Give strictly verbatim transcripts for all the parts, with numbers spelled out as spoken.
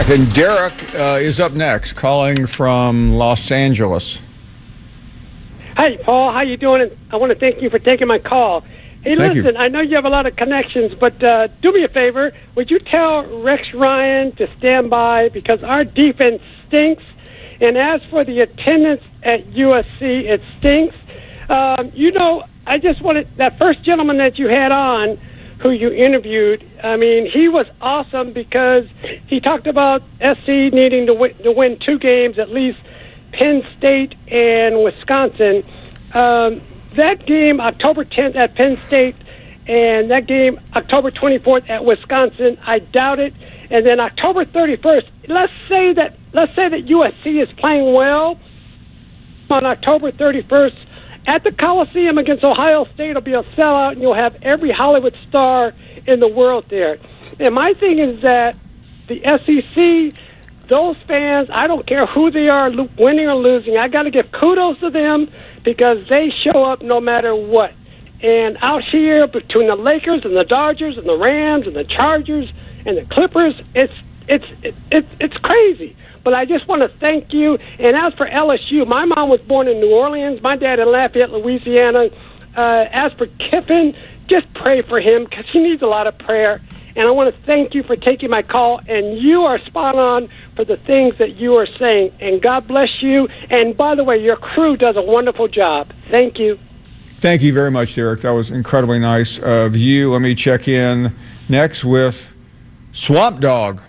back, and Derek uh, is up next, calling from Los Angeles. Hey, Paul, how you doing? I want to thank you for taking my call. Hey, Thank listen, you. I know you have a lot of connections, but uh, do me a favor. Would you tell Rex Ryan to stand by because our defense stinks? And as for the attendance at U S C, it stinks. Um, you know, I just wanted that first gentleman that you had on, who you interviewed, I mean, he was awesome because he talked about S C needing to win, to win two games, at least Penn State and Wisconsin. Um, that game, October tenth at Penn State, and that game, October twenty-fourth at Wisconsin, I doubt it. And then October thirty-first, let's say that let's say that U S C is playing well on October thirty-first. At the Coliseum against Ohio State, it'll be a sellout, and you'll have every Hollywood star in the world there. And my thing is that the S E C, those fans, I don't care who they are, lo- winning or losing, I got to give kudos to them because they show up no matter what. And out here, between the Lakers and the Dodgers and the Rams and the Chargers and the Clippers, it's it's it, it, it's crazy. But I just want to thank you. And as for L S U, my mom was born in New Orleans. My dad in Lafayette, Louisiana. Uh, as for Kiffin, just pray for him because he needs a lot of prayer. And I want to thank you for taking my call. And you are spot on for the things that you are saying. And God bless you. And by the way, your crew does a wonderful job. Thank you. Thank you very much, Derek. That was incredibly nice of you. Let me check in next with Swamp Dog.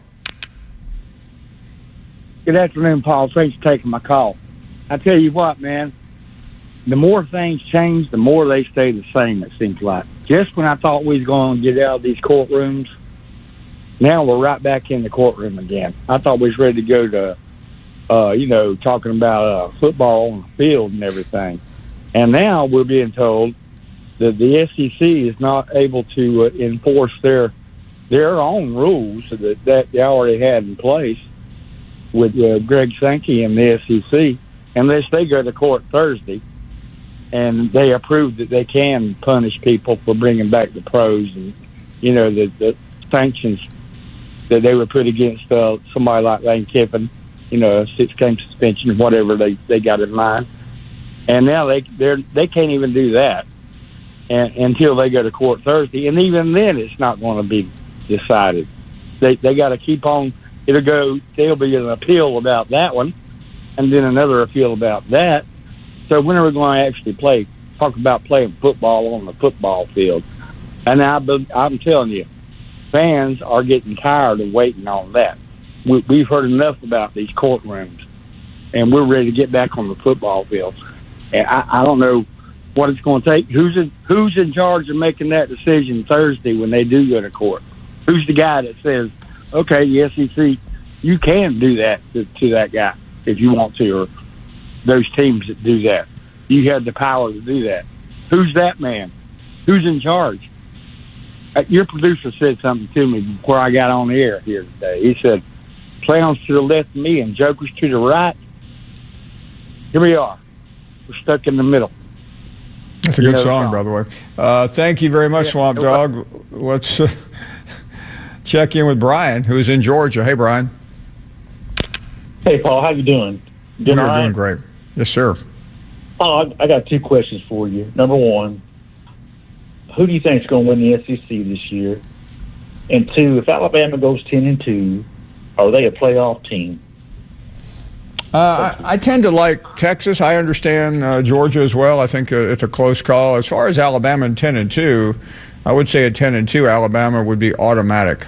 Good afternoon, Paul. Thanks for taking my call. I tell you what, man, the more things change, the more they stay the same, it seems like. Just when I thought we was going to get out of these courtrooms, now we're right back in the courtroom again. I thought we was ready to go to, uh, you know, talking about uh, football on the field and everything. And now we're being told that the S E C is not able to uh, enforce their their own rules that, that they already had in place with uh, Greg Sankey and the S E C, unless they go to court Thursday and they approve that they can punish people for bringing back the pros and, you know, the, the sanctions that they would put against uh, somebody like Lane Kiffin, you know, a six-game suspension, whatever they, they got in mind. And now they they're, they can't even do that and, until they go to court Thursday. And even then, it's not going to be decided. They they got to keep on. It'll go. There'll be an appeal about that one, and then another appeal about that. So when are we going to actually play? Talk about playing football on the football field. And I, I'm telling you, fans are getting tired of waiting on that. We, we've heard enough about these courtrooms, and we're ready to get back on the football field. And I, I don't know what it's going to take. Who's in, who's in charge of making that decision Thursday when they do go to court? Who's the guy that says, okay, the S E C, you can do that to, to that guy if you want to, or those teams that do that. You have the power to do that. Who's that man? Who's in charge? Uh, your producer said something to me before I got on the air here today. He said, clowns to the left of me and jokers to the right. Here we are. We're stuck in the middle. That's a good song, by the way. Uh, thank you very much, yeah, Swamp Dog. Let's uh, check in with Brian, who's in Georgia. Hey, Brian. Hey, Paul. How you doing? Doing We're all right? doing great. Yes, sir. Paul, I got two questions for you. Number one, who do you think is going to win the S E C this year? And two, if Alabama goes ten and two, are they a playoff team? Uh, I, I tend to like Texas. I understand uh, Georgia as well. I think uh, it's a close call. As far as Alabama and ten and two, I would say at ten and two, Alabama would be automatic.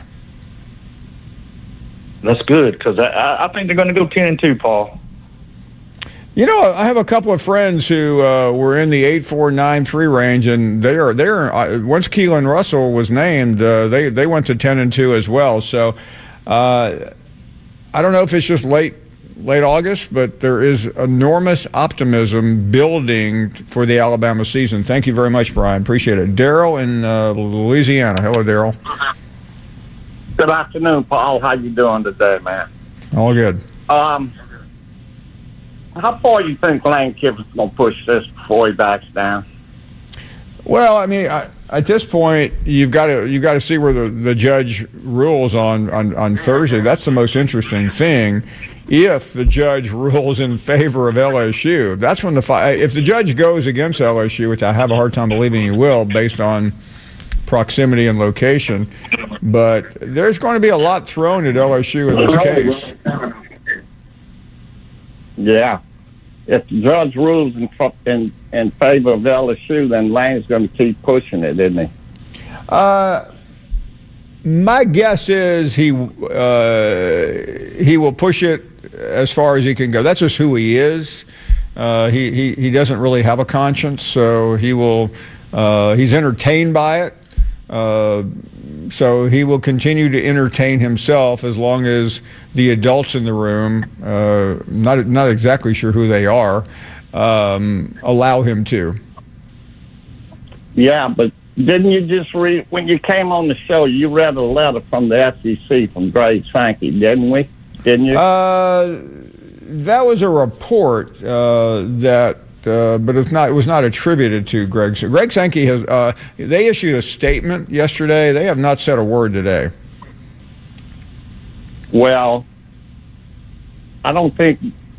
That's good because I, I think they're going to go ten and two, Paul. You know, I have a couple of friends who uh, were in the eight four nine three range, and they are they're uh, once Keelan Russell was named, uh, they they went to ten and two as well. So uh, I don't know if it's just late. late August, but there is enormous optimism building for the Alabama season. Thank you very much, Brian. Appreciate it. Daryl in uh, Louisiana. Hello, Daryl. Good afternoon, Paul. How you doing today, man? All good. Um, how far you think Lane Kiffin's going to push this before he backs down? Well, I mean, I, at this point, you've got to you've got to see where the, the judge rules on, on, on Thursday. That's the most interesting thing. If the judge rules in favor of L S U, that's when the fi- if the judge goes against L S U, which I have a hard time believing he will, based on proximity and location. But there's going to be a lot thrown at L S U in this case. Yeah. If the judge rules in, in in favor of L S U, then Lane's going to keep pushing it, isn't he? Uh, my guess is he uh, he will push it as far as he can go. That's just who he is. Uh, he, he he doesn't really have a conscience, so he will. Uh, he's entertained by it. Uh, so he will continue to entertain himself as long as the adults in the room, uh, not not exactly sure who they are, um, allow him to. Yeah, but didn't you just read, when you came on the show, you read a letter from the S E C from Greg Sankey, didn't we? Didn't you? Uh, that was a report uh, that Uh, but it's not. It was not attributed to Greg. Greg Sankey has. Uh, they issued a statement yesterday. They have not said a word today. Well, I don't think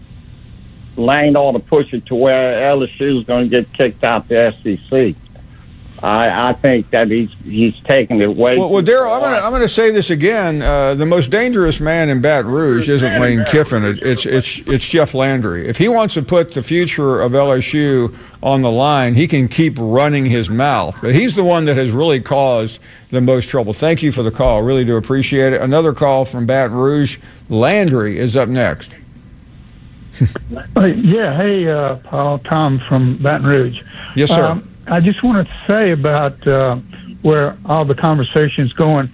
Lane ought to push it to where L S U is going to get kicked out the S E C. I, I think that he's he's taking it way. Well, well Darryl, I'm going to I'm going to say this again. Uh, the most dangerous man in Baton Rouge isn't Lane Kiffin. It, it's it's it's Jeff Landry. If he wants to put the future of L S U on the line, he can keep running his mouth. But he's the one that has really caused the most trouble. Thank you for the call. Really do appreciate it. Another call from Baton Rouge. Landry is up next. uh, yeah. Hey, uh, Paul. Tom from Baton Rouge. Yes, sir. Um, I just wanted to say about uh, where all the conversation's going,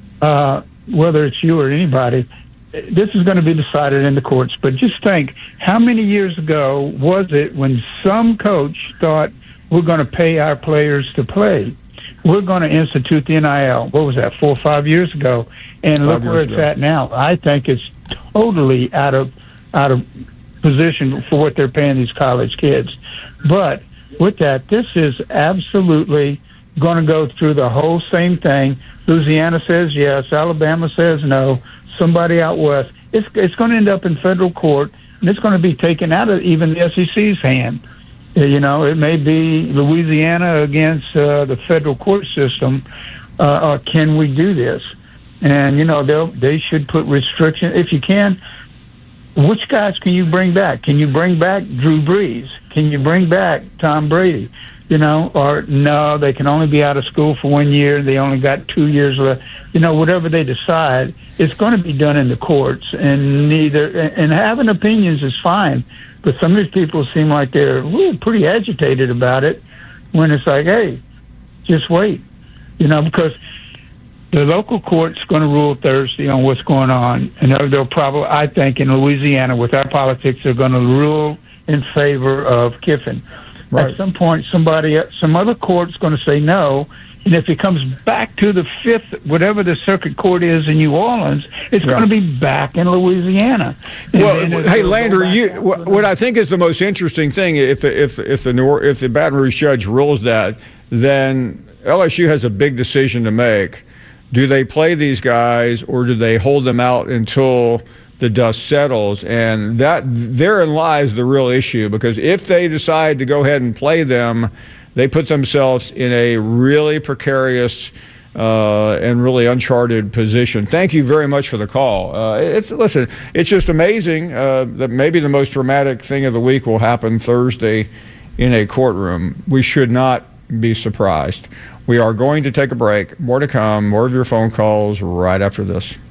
uh, whether it's you or anybody, this is going to be decided in the courts. But just think, how many years ago was it when some coach thought we're going to pay our players to play? We're going to institute the N I L. What was that, four or five years ago? And five look where it's ago. at now. I think it's totally out of out of position for what they're paying these college kids. But with that, this is absolutely going to go through the whole same thing. Louisiana says yes, Alabama says no, somebody out west. It's it's going to end up in federal court, and it's going to be taken out of even the S E C's hand. You know, it may be Louisiana against uh, the federal court system. Uh, or can we do this? And, you know, they they should put restrictions. If you can, which guys can you bring back? Can you bring back Drew Brees? Can you bring back Tom Brady? You know, or no, they can only be out of school for one year. They only got two years left. You know, whatever they decide, it's going to be done in the courts. And neither, and having opinions is fine, but some of these people seem like they're ooh, pretty agitated about it when it's like, hey, just wait. You know, because the local court's going to rule Thursday on what's going on, and they'll, they'll probably, I think, in Louisiana, with our politics, they're going to rule in favor of Kiffin. Right. At some point, somebody, some other court's going to say no, and if it comes back to the fifth, whatever the circuit court is in New Orleans, it's yeah. going to be back in Louisiana. And well, hey, Landry, you, what, what I think is the most interesting thing, if if if the New, if the Baton Rouge judge rules that, then L S U has a big decision to make. Do they play these guys, or do they hold them out until the dust settles? And that therein lies the real issue, because if they decide to go ahead and play them, they put themselves in a really precarious uh, and really uncharted position. Thank you very much for the call. Uh, it's, listen, it's just amazing uh, that maybe the most dramatic thing of the week will happen Thursday in a courtroom. We should not be surprised. We are going to take a break. More to come. More of your phone calls right after this.